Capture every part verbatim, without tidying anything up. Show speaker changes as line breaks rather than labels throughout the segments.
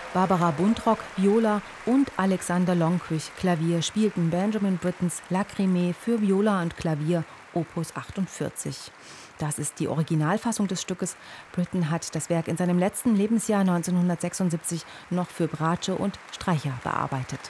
Barbara Buntrock, Viola und Alexander Lonquich, Klavier, spielten Benjamin Brittens Lacrimée für Viola und Klavier, Opus achtundvierzig. Das ist die Originalfassung des Stückes. Britten hat das Werk in seinem letzten Lebensjahr neunzehnhundertsechsundsiebzig noch für Bratsche und Streicher bearbeitet.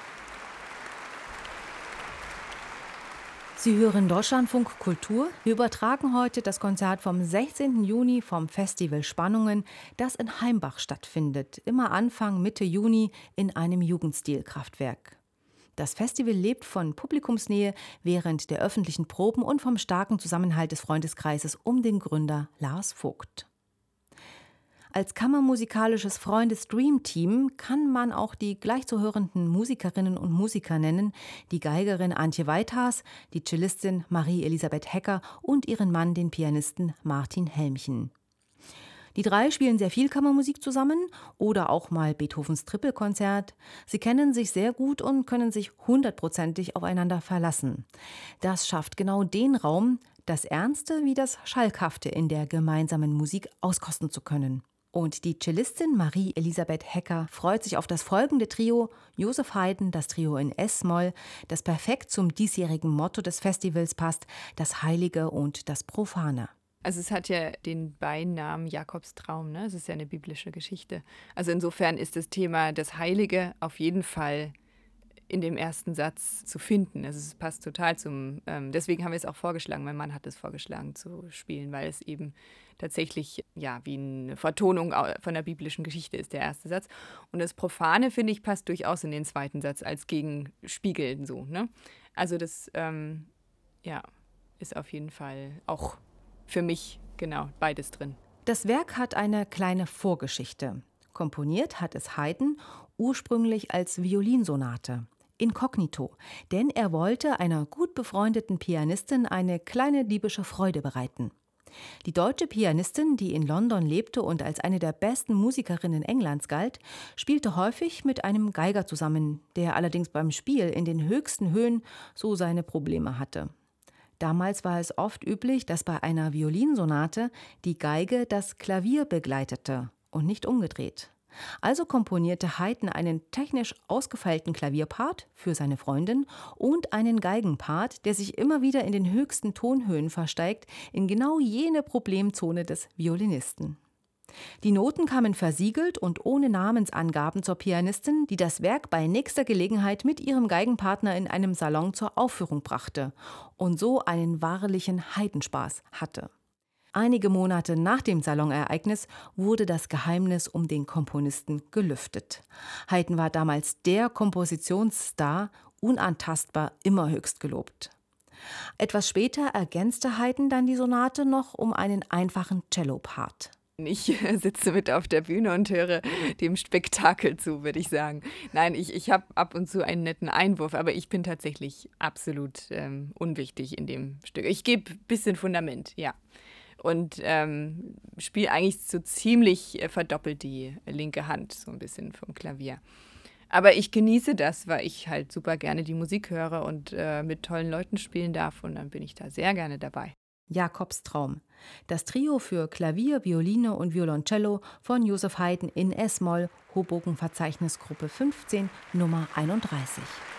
Sie hören Deutschlandfunk Kultur. Wir übertragen heute das Konzert vom sechzehnten Juni vom Festival Spannungen, das in Heimbach stattfindet, immer Anfang, Mitte Juni in einem Jugendstilkraftwerk. Das Festival lebt von Publikumsnähe während der öffentlichen Proben und vom starken Zusammenhalt des Freundeskreises um den Gründer Lars Vogt. Als kammermusikalisches Freundes-Dream-Team kann man auch die gleich zu hörenden Musikerinnen und Musiker nennen, die Geigerin Antje Weithaas, die Cellistin Marie-Elisabeth Hecker und ihren Mann, den Pianisten Martin Helmchen. Die drei spielen sehr viel Kammermusik zusammen oder auch mal Beethovens Trippelkonzert. Sie kennen sich sehr gut und können sich hundertprozentig aufeinander verlassen. Das schafft genau den Raum, das Ernste wie das Schalkhafte in der gemeinsamen Musik auskosten zu können. Und die Cellistin Marie-Elisabeth Hecker freut sich auf das folgende Trio, Joseph Haydn, das Trio in Es-Moll, das perfekt zum diesjährigen Motto des Festivals passt, das Heilige und das Profane.
Also es hat ja den Beinamen Jakobs Traum, ne? Es ist ja eine biblische Geschichte. Also insofern ist das Thema das Heilige auf jeden Fall in dem ersten Satz zu finden. Also es passt total zum, ähm, deswegen haben wir es auch vorgeschlagen, mein Mann hat es vorgeschlagen zu spielen, weil es eben tatsächlich ja wie eine Vertonung von der biblischen Geschichte ist, der erste Satz. Und das Profane, finde ich, passt durchaus in den zweiten Satz als Gegenspiegel so, ne? Also das, ähm, ja, ist auf jeden Fall auch für mich genau beides drin.
Das Werk hat eine kleine Vorgeschichte. Komponiert hat es Haydn ursprünglich als Violinsonate. Inkognito, denn er wollte einer gut befreundeten Pianistin eine kleine diebische Freude bereiten. Die deutsche Pianistin, die in London lebte und als eine der besten Musikerinnen Englands galt, spielte häufig mit einem Geiger zusammen, der allerdings beim Spiel in den höchsten Höhen so seine Probleme hatte. Damals war es oft üblich, dass bei einer Violinsonate die Geige das Klavier begleitete und nicht umgedreht. Also komponierte Haydn einen technisch ausgefeilten Klavierpart für seine Freundin und einen Geigenpart, der sich immer wieder in den höchsten Tonhöhen versteigt, in genau jene Problemzone des Violinisten. Die Noten kamen versiegelt und ohne Namensangaben zur Pianistin, die das Werk bei nächster Gelegenheit mit ihrem Geigenpartner in einem Salon zur Aufführung brachte und so einen wahrlichen Heidenspaß hatte. Einige Monate nach dem Salonereignis wurde das Geheimnis um den Komponisten gelüftet. Haydn war damals der Kompositionsstar, unantastbar, immer höchst gelobt. Etwas später ergänzte Haydn dann die Sonate noch um einen einfachen Cello-Part.
Ich sitze mit auf der Bühne und höre dem Spektakel zu, würde ich sagen. Nein, ich, ich habe ab und zu einen netten Einwurf, aber ich bin tatsächlich absolut ähm, unwichtig in dem Stück. Ich gebe ein bisschen Fundament, ja. Und ähm, spiele eigentlich so ziemlich äh, verdoppelt die linke Hand, so ein bisschen vom Klavier. Aber ich genieße das, weil ich halt super gerne die Musik höre und äh, mit tollen Leuten spielen darf. Und dann bin ich da sehr gerne dabei.
Jakobs Traum. Das Trio für Klavier, Violine und Violoncello von Joseph Haydn in Es-Moll, Hoboken-Verzeichnisgruppe fünfzehn, Nummer einunddreißig.